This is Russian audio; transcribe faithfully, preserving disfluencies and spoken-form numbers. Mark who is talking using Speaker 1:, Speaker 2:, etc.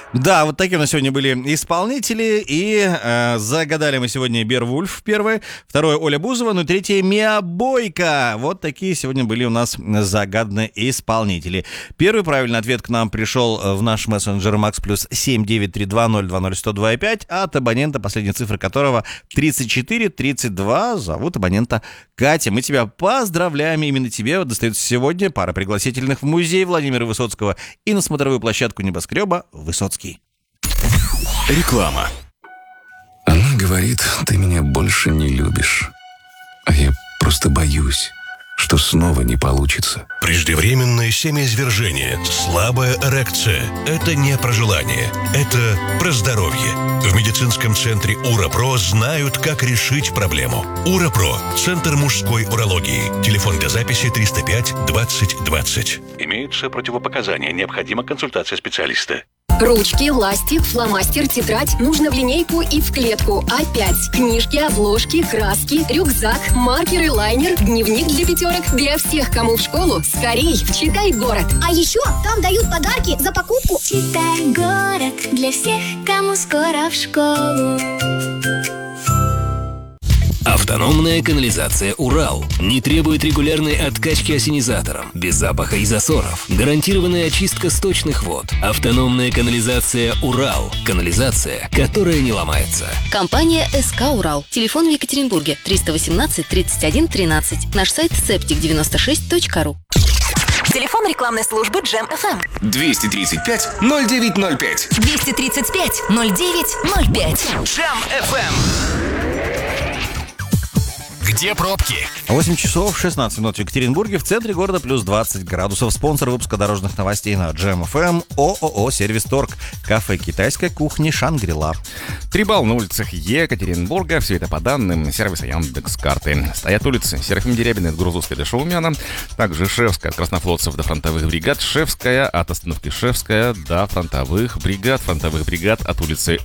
Speaker 1: Да, вот такие у нас сегодня были исполнители. И э, загадали мы сегодня Беовульф первое, второе Оля Бузова, ну и третье Миа Бойко. Вот такие сегодня были у нас загаданные исполнители. Первый правильный ответ к нам пришел в наш мессенджер Макс плюс семь девять три два ноль два ноль сто два пять от абонента, последние цифры которого тридцать четыре тридцать два. Зовут абонента Катя. Мы тебя поздравляем. Именно тебе вот достается сегодня пара пригласительных в музей Владимира Высоцкого и на смотровую площадку небоскреба Высоцкий.
Speaker 2: Реклама.
Speaker 3: Она говорит, ты меня больше не любишь. А я просто боюсь, что снова не получится.
Speaker 2: Преждевременное семяизвержение, слабая эрекция – это не про желание, это про здоровье. В медицинском центре УРАПРО знают, как решить проблему. УРАПРО – Центр мужской урологии. Телефон для записи триста пять двадцать двадцать. Имеются противопоказания, необходима консультация специалиста.
Speaker 4: Ручки, ластик, фломастер, тетрадь. Нужно в линейку и в клетку. Опять. Книжки, обложки, краски, рюкзак, маркеры, лайнер, дневник для пятерок. Для всех, кому в школу, скорей в «Читай город».
Speaker 5: А еще там дают подарки за покупку.
Speaker 6: Читай город для всех, кому скоро в школу.
Speaker 7: Автономная канализация «Урал» не требует регулярной откачки ассенизатором, без запаха и засоров. Гарантированная очистка сточных вод. Автономная канализация «Урал». Канализация, которая не ломается.
Speaker 8: Компания СК «Урал». Телефон в Екатеринбурге триста восемнадцать тридцать один тринадцать. Наш сайт септик девяносто шесть точка ру.
Speaker 9: Телефон рекламной службы Джем эф эм.
Speaker 10: двести тридцать пять ноль девять ноль пять.
Speaker 9: двести тридцать пять ноль девять ноль пять.
Speaker 10: Джем эф эм. Где пробки?
Speaker 1: восемь часов шестнадцать минут в Екатеринбурге, в центре города плюс двадцать градусов. Спонсор выпуска дорожных новостей на Джем эф эм ООО «Сервис Торг». Кафе китайской кухни «Шангри-Ла».
Speaker 11: Три балла на улицах Екатеринбурга. Все это по данным сервиса Яндекс.Карты. Стоят улицы Серафим-Дерябиной от Грузовской до Шаумяна. Также Шевская от Краснофлотцев до фронтовых бригад. Шевская от остановки Шевская до фронтовых бригад. Фронтовых бригад от улицы